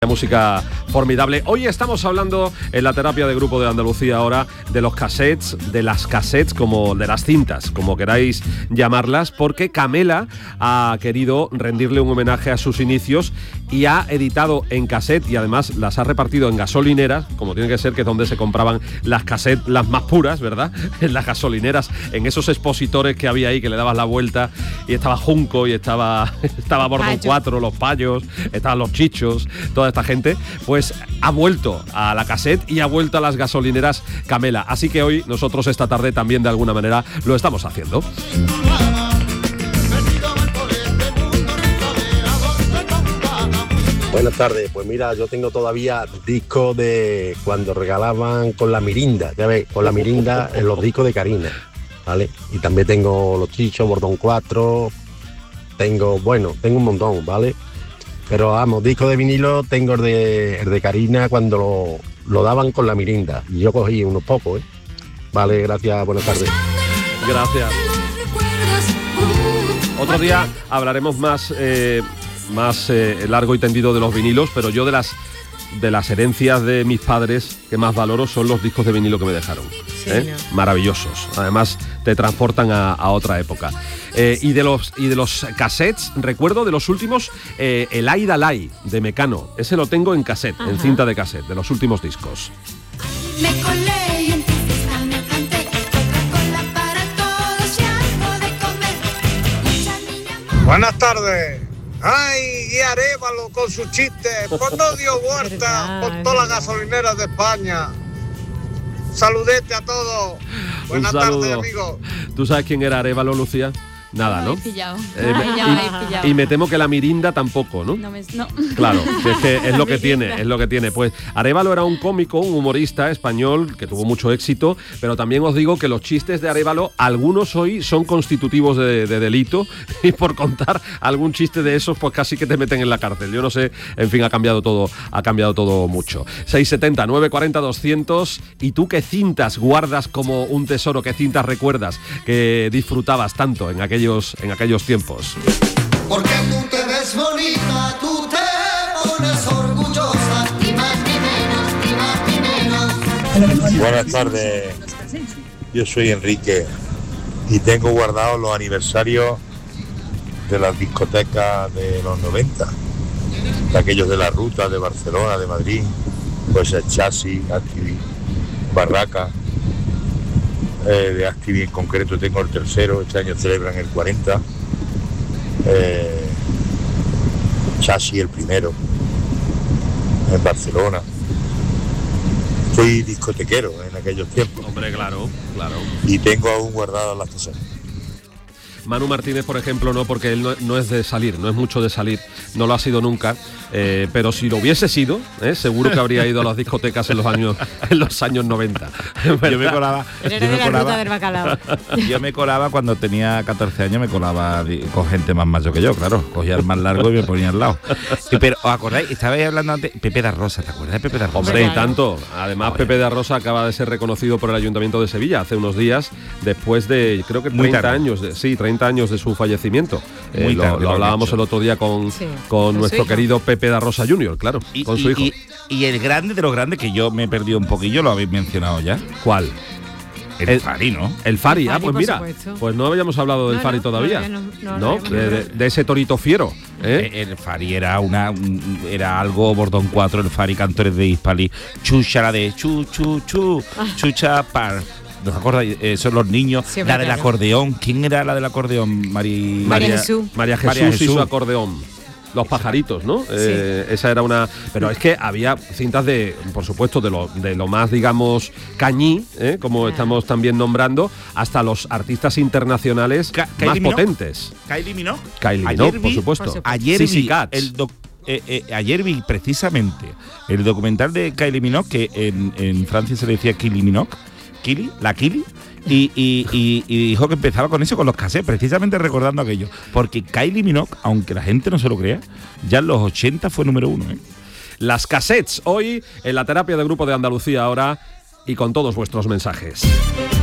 Música formidable. Hoy estamos hablando en la terapia de grupo de Andalucía ahora de los cassettes, de las cassettes, como de las cintas, como queráis llamarlas, porque Camela ha querido rendirle un homenaje a sus inicios y ha editado en cassette y además las ha repartido en gasolineras, como tiene que ser, que es donde se compraban las cassettes, las más puras, ¿verdad? En las gasolineras, en esos expositores que había ahí, que le dabas la vuelta y estaba Junco y estaba Bordón 4, los Payos, estaban los Chichos, toda esta gente, pues ha vuelto a la cassette y ha vuelto a las gasolineras Camela. Así que hoy nosotros esta tarde también de alguna manera lo estamos haciendo. Buenas tardes, pues mira, yo tengo todavía discos de cuando regalaban con la Mirinda, ya ves, con la Mirinda en los discos de Karina, ¿vale? Y también tengo los Chichos, Bordón 4, tengo un montón, ¿vale? Pero vamos, disco de vinilo tengo el de Karina cuando lo daban con la Mirinda. Y yo cogí unos pocos, ¿eh? Vale, gracias, buenas tardes. Gracias. Otro día hablaremos más largo y tendido de los vinilos, pero yo de las herencias de mis padres que más valoro son los discos de vinilo que me dejaron. Sí, ¿no? Maravillosos. Además te transportan a otra época. Y de los cassettes, recuerdo de los últimos, el Ai Dalai de Mecano. Ese lo tengo en cassette, en cinta de cassette, de los últimos discos. Me colé y entonces me canté Coca-Cola para todos y algo de comer. Mucha niña. Buenas tardes. Ay, y Arévalo con sus chistes, pues no dio vuelta por todas las gasolineras de España. Saludete a todos. Buenas tardes, amigos. ¿Tú sabes quién era Arévalo, Lucía? Nada, ¿no? Pillado. Y me temo que la Mirinda tampoco, ¿no? No. Claro, que es lo que tiene. Pues Arévalo era un cómico, un humorista español que tuvo mucho éxito, pero también os digo que los chistes de Arévalo, algunos hoy son constitutivos de delito, y por contar algún chiste de esos, pues casi que te meten en la cárcel. Yo no sé, en fin, ha cambiado todo mucho. 670 940 200. ¿Y tú qué cintas guardas como un tesoro? ¿Qué cintas recuerdas que disfrutabas tanto en aquellos tiempos? Porque tú te ves bonita, tú te pones orgullosa, ni más ni menos, ni más ni menos. Buenas tardes, yo soy Enrique y tengo guardados los aniversarios de las discotecas de los 90, de aquellos de la Ruta, de Barcelona, de Madrid, pues el Chasis, Activi, Barraca. De Activi en concreto tengo el tercero, este año celebran el 40, Chasis el primero, en Barcelona. Fui discotequero en aquellos tiempos. Hombre, claro. Y tengo aún guardadas las casetas. Manu Martínez, por ejemplo, no, porque él no es de salir, no es mucho de salir, no lo ha sido nunca, pero si lo hubiese sido, seguro que habría ido a las discotecas en los años 90. Yo me colaba. Yo me colaba cuando tenía 14 años, me colaba con gente más mayor que yo, claro. Cogía el más largo y me ponía al lado. Pero, ¿os acordáis? Estabais hablando antes, Pepe da Rosa, ¿te acuerdas de Pepe da Rosa? Hombre, y tanto. Además, Pepe da Rosa acaba de ser reconocido por el Ayuntamiento de Sevilla hace unos días, después de, creo que 30 años, 30 años de su fallecimiento. Lo hablábamos el otro día con nuestro querido Pepe da Rosa Jr., claro, con su hijo. Y el grande de los grandes, que yo me he perdido un poquillo, lo habéis mencionado ya. ¿Cuál? El Fari, ¿no? El Fari, pues mira, pues no habíamos hablado del Fari todavía. No, de ese torito fiero. El Fari era algo Bordón 4, el Fari Cantores de Hispali, Chucha la de Chucha Par. ¿Nos acordáis? Son los niños. Sí, la del acordeón. ¿Quién era la del acordeón? María Jesús y su acordeón. Los pajaritos, ¿no? Sí. Esa era una... Pero es que había cintas de, por supuesto, de lo más, digamos, cañí, como estamos también nombrando, hasta los artistas internacionales más potentes. Kylie Minogue, por supuesto. Ayer vi precisamente el documental de Kylie Minogue, que en Francia se le decía Kylie Minogue. La Kili, y dijo que empezaba con eso, con los cassettes, precisamente recordando aquello, porque Kylie Minogue, aunque la gente no se lo crea, ya en los 80 fue número 1. Las cassettes, hoy en la terapia de grupo de Andalucía ahora, y con todos vuestros mensajes.